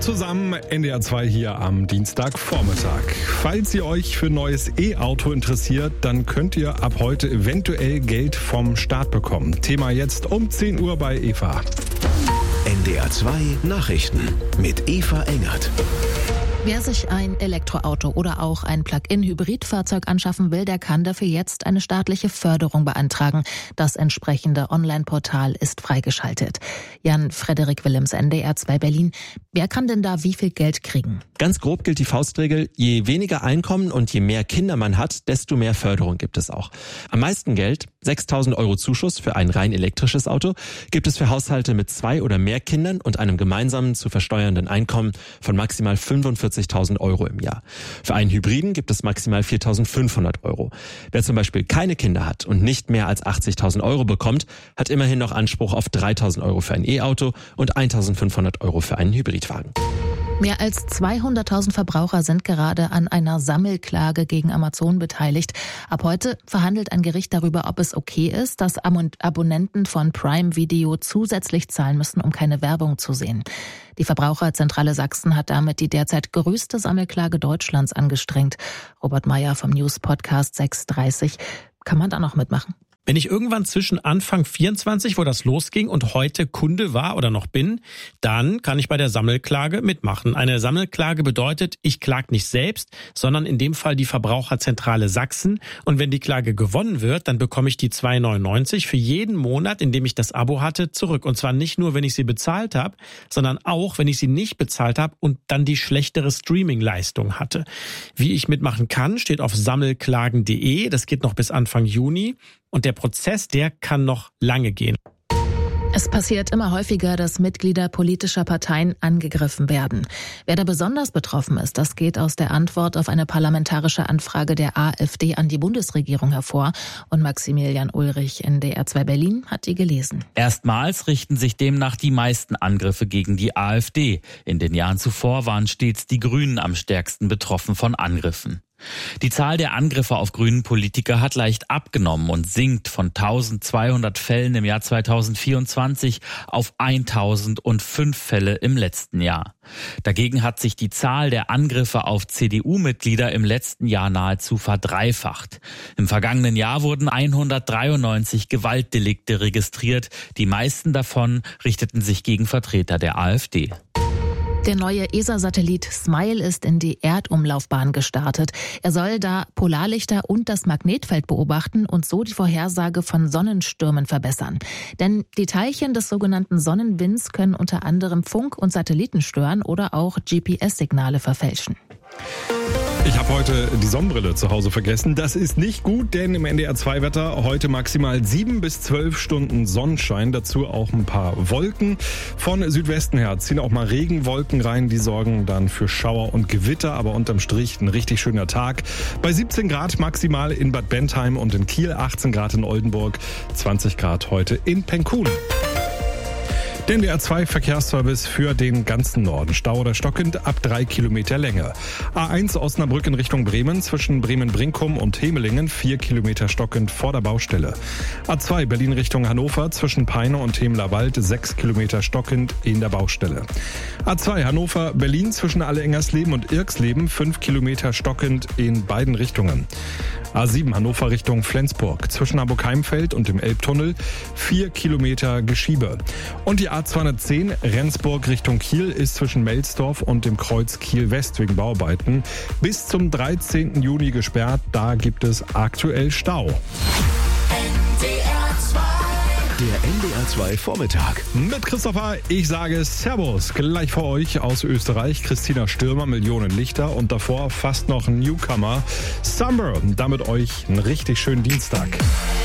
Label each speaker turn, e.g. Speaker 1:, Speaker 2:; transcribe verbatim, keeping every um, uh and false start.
Speaker 1: zusammen, N D R zwei hier am Dienstagvormittag. Falls ihr euch für ein neues E-Auto interessiert, dann könnt ihr ab heute eventuell Geld vom Staat bekommen. Thema jetzt um zehn Uhr bei Eva.
Speaker 2: N D R zwei Nachrichten mit Eva Engert.
Speaker 3: Wer sich ein Elektroauto oder auch ein Plug-in-Hybridfahrzeug anschaffen will, der kann dafür jetzt eine staatliche Förderung beantragen. Das entsprechende Online-Portal ist freigeschaltet. Jan-Frederik Willems, N D R zwei Berlin. Wer kann denn da wie viel Geld kriegen?
Speaker 4: Ganz grob gilt die Faustregel, je weniger Einkommen und je mehr Kinder man hat, desto mehr Förderung gibt es auch. Am meisten Geld, sechstausend Euro Zuschuss für ein rein elektrisches Auto, gibt es für Haushalte mit zwei oder mehr Kindern und einem gemeinsamen zu versteuernden Einkommen von maximal fünfundvierzigtausend Euro im Jahr. Für einen Hybriden gibt es maximal viertausendfünfhundert Euro. Wer zum Beispiel keine Kinder hat und nicht mehr als achtzigtausend Euro bekommt, hat immerhin noch Anspruch auf dreitausend Euro für ein E-Auto und eintausendfünfhundert Euro für einen Hybridwagen.
Speaker 3: Mehr als zweihunderttausend Verbraucher sind gerade an einer Sammelklage gegen Amazon beteiligt. Ab heute verhandelt ein Gericht darüber, ob es okay ist, dass Abonnenten von Prime Video zusätzlich zahlen müssen, um keine Werbung zu sehen. Die Verbraucherzentrale Sachsen hat damit die derzeit größte Sammelklage Deutschlands angestrengt. Robert Meyer vom News-Podcast sechs dreißig. Kann man da noch mitmachen?
Speaker 5: Wenn ich irgendwann zwischen Anfang vierundzwanzig, wo das losging, und heute Kunde war oder noch bin, dann kann ich bei der Sammelklage mitmachen. Eine Sammelklage bedeutet, ich klage nicht selbst, sondern in dem Fall die Verbraucherzentrale Sachsen. Und wenn die Klage gewonnen wird, dann bekomme ich die zwei neunundneunzig für jeden Monat, in dem ich das Abo hatte, zurück. Und zwar nicht nur, wenn ich sie bezahlt habe, sondern auch, wenn ich sie nicht bezahlt habe und dann die schlechtere Streaming-Leistung hatte. Wie ich mitmachen kann, steht auf sammelklagen punkt de. Das geht noch bis Anfang Juni. Und der Prozess, der kann noch lange gehen.
Speaker 3: Es passiert immer häufiger, dass Mitglieder politischer Parteien angegriffen werden. Wer da besonders betroffen ist, das geht aus der Antwort auf eine parlamentarische Anfrage der AfD an die Bundesregierung hervor. Und Maximilian Ulrich, N D R zwei Berlin, hat die gelesen.
Speaker 6: Erstmals richten sich demnach die meisten Angriffe gegen die AfD. In den Jahren zuvor waren stets die Grünen am stärksten betroffen von Angriffen. Die Zahl der Angriffe auf grünen Politiker hat leicht abgenommen und sinkt von eintausendzweihundert Fällen im Jahr zweitausendvierundzwanzig auf eintausendfünf Fälle im letzten Jahr. Dagegen hat sich die Zahl der Angriffe auf C D U-Mitglieder im letzten Jahr nahezu verdreifacht. Im vergangenen Jahr wurden hundertdreiundneunzig Gewaltdelikte registriert. Die meisten davon richteten sich gegen Vertreter der AfD.
Speaker 3: Der neue E S A-Satellit SMILE ist in die Erdumlaufbahn gestartet. Er soll da Polarlichter und das Magnetfeld beobachten und so die Vorhersage von Sonnenstürmen verbessern. Denn die Teilchen des sogenannten Sonnenwinds können unter anderem Funk- und Satelliten stören oder auch G P S-Signale verfälschen.
Speaker 1: Ich habe heute die Sonnenbrille zu Hause vergessen. Das ist nicht gut, denn im N D R zwei Wetter heute maximal sieben bis zwölf Stunden Sonnenschein. Dazu auch ein paar Wolken. Von Südwesten her ziehen auch mal Regenwolken rein. Die sorgen dann für Schauer und Gewitter. Aber unterm Strich ein richtig schöner Tag. Bei siebzehn Grad maximal in Bad Bentheim und in Kiel, achtzehn Grad in Oldenburg, zwanzig Grad heute in Penkun. Der N D R zwei Verkehrsservice für den ganzen Norden. Stau oder stockend ab drei Kilometer Länge. A eins Osnabrück in Richtung Bremen zwischen Bremen-Brinkum und Hemelingen vier Kilometer stockend vor der Baustelle. A zwei Berlin Richtung Hannover zwischen Peine und Hemlerwald sechs Kilometer stockend in der Baustelle. A zwei Hannover-Berlin zwischen Alle-Engersleben und Irksleben fünf Kilometer stockend in beiden Richtungen. A sieben Hannover Richtung Flensburg zwischen Hamburg-Heimfeld und dem Elbtunnel vier Kilometer Geschiebe. Und die A zweihundertzehn Rendsburg Richtung Kiel ist zwischen Melsdorf und dem Kreuz Kiel-West wegen Bauarbeiten bis zum dreizehnten Juni gesperrt. Da gibt es aktuell Stau.
Speaker 2: Der N D R zwei Vormittag.
Speaker 1: Mit Christopher, ich sage Servus. Gleich vor euch aus Österreich Christina Stürmer, Millionen Lichter und davor fast noch ein Newcomer, Summer. Damit euch einen richtig schönen Dienstag.